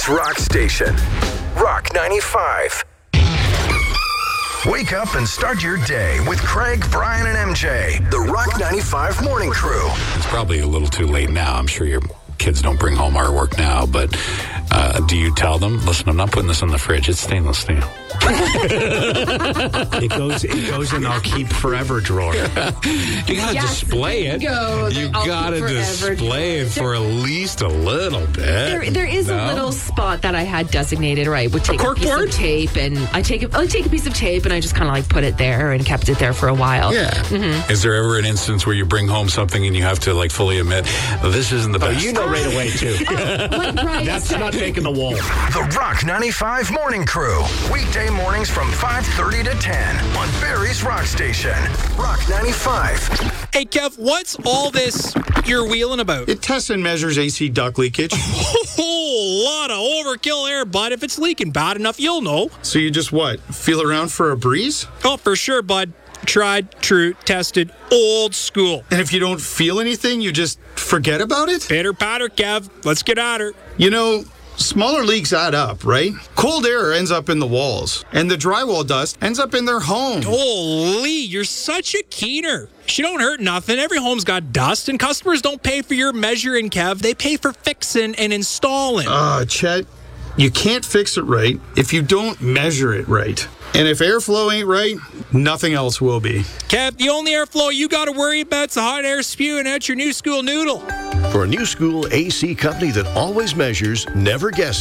Barrie's Rock Station. Rock 95. Wake up and start your day with Craig, Brian, and MJ. The Rock 95 Morning Crew. It's probably a little too late now. I'm sure your kids don't bring home artwork now, but do you tell them, listen, I'm not putting this in the fridge. It's stainless steel. It goes in our keep forever drawer. You gotta display it. You gotta display it for at least a little bit. There is a little spot that I had designated, right? Would take a piece of tape, and I take a piece of tape and I just kind of like put it there and kept it there for a while. Yeah. Mm-hmm. Is there ever an instance where you bring home something and you have to like fully admit, this isn't the best? You know right away too. That's not making the wall. The Rock 95 Morning Crew. Weekday mornings from 5:30 to 10 on Barrie's Rock Station. Rock 95. Hey, Kev, what's all this you're wheeling about? It tests and measures AC duct leakage. A whole lot of overkill there, bud. If it's leaking bad enough, you'll know. So you just feel around for a breeze? Oh, for sure, bud. Tried, true, tested, old school. And if you don't feel anything, you just forget about it? Pitter patter, Kev. Let's get at her. You know, smaller leaks add up, right? Cold air ends up in the walls, and the drywall dust ends up in their home. Holy, you're such a keener. She don't hurt nothing. Every home's got dust, and customers don't pay for your measuring, Kev. They pay for fixing and installing. Chet, you can't fix it right if you don't measure it right. And if airflow ain't right, nothing else will be. Kev, the only airflow you got to worry about's the hot air spewing out your new school noodle. For a new school AC company that always measures, never guesses.